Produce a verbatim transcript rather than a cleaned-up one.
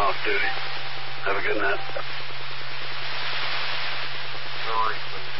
off duty. Have a good night. Sorry, please.